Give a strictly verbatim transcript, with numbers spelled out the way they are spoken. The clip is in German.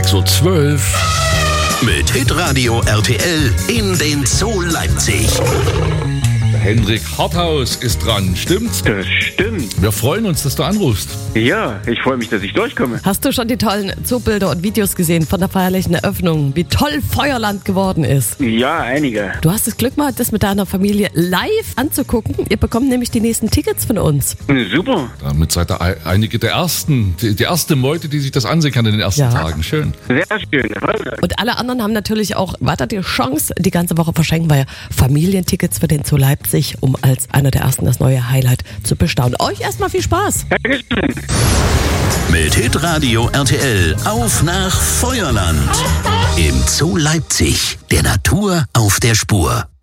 sechs Uhr zwölf. Mit Hitradio R T L in den Zoo Leipzig. Hendrik Harthaus ist dran, stimmt's? Das stimmt. Wir freuen uns, dass du anrufst. Ja, ich freue mich, dass ich durchkomme. Hast du schon die tollen Zoobilder und Videos gesehen von der feierlichen Eröffnung? Wie toll Feuerland geworden ist. Ja, einige. Du hast das Glück, mal das mit deiner Familie live anzugucken. Ihr bekommt nämlich die nächsten Tickets von uns. Super. Damit seid ihr ei- einige der ersten, die, die erste Meute, die sich das ansehen kann in den ersten Ja. Tagen. Schön. Sehr schön. Toll. Und alle anderen haben natürlich auch weiter die Chance, die ganze Woche verschenken wir ja Familientickets für den Zoo Leipzig, um als einer der ersten das neue Highlight zu bestaunen. Euch erstmal viel Spaß. Dankeschön. Mit Hitradio R T L auf nach Feuerland. Im Zoo Leipzig, der Natur auf der Spur.